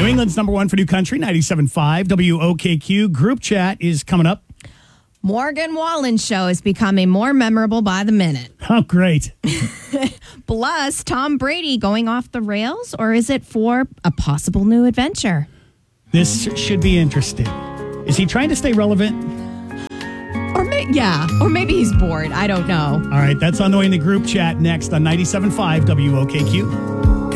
New England's number one for new country, 97.5 WOKQ. Group chat is coming up. Morgan Wallen's show is becoming more memorable by the minute. Oh, great. Plus, Tom Brady going off the rails, or is it for a possible new adventure? This should be interesting. Is he trying to stay relevant? Or maybe he's bored. I don't know. All right, that's on the way in the group chat next on 97.5 WOKQ.